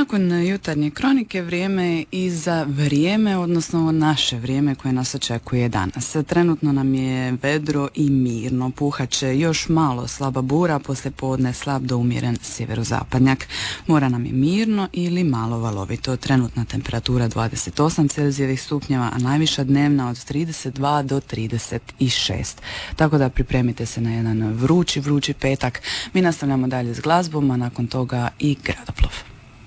nakon jutarnje kronike vrijeme je i za vrijeme, odnosno naše vrijeme koje nas očekuje danas. Trenutno nam je vedro i mirno, puhaće još malo slaba bura, poslije podne slab do umjeren sjeverozapadnjak. Mora nam je mirno ili malo valovito. Trenutna temperatura 28 Celzijevih stupnjeva, a najviša dnevna od 32 do 36. Tako da pripremite se na jedan vrući petak. Mi nastavljamo dalje s glazbom, a nakon toga i Gradoplov.